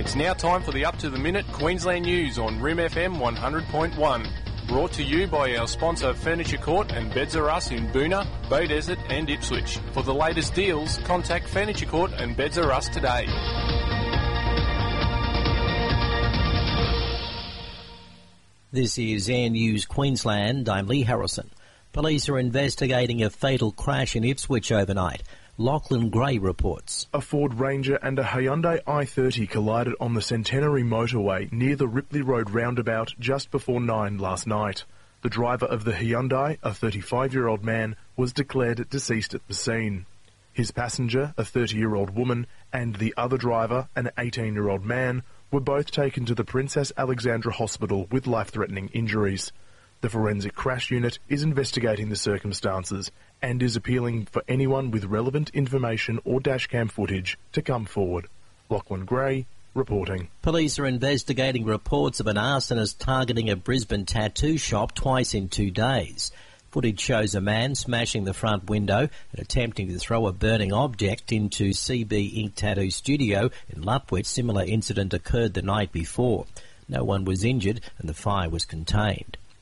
It's now time for the up-to-the-minute Queensland news on Rim FM 100.1. Brought to you by our sponsor Furniture Court and Beds R Us in Boona, Bay Desert and Ipswich. For the latest deals, contact Furniture Court and Beds R Us today. This is Air News Queensland. I'm Lee Harrison. Police are investigating a fatal crash in Ipswich overnight. Lachlan Gray reports. A Ford Ranger and a Hyundai i30 collided on the Centenary motorway near the Ripley Road roundabout just before 9 last night. The driver of the Hyundai, a 35-year-old man, was declared deceased at the scene. His passenger, a 30-year-old woman, and the other driver, an 18-year-old man, were both taken to the Princess Alexandra Hospital with life-threatening injuries. The Forensic Crash Unit is investigating the circumstances and is appealing for anyone with relevant information or dashcam footage to come forward. Lachlan Gray reporting. Police are investigating reports of an arsonist targeting a Brisbane tattoo shop twice in 2 days. Footage shows a man smashing the front window and attempting to throw a burning object into CB Ink Tattoo Studio in Lutwyche. Similar incident occurred the night before. No one was injured and the fire was contained.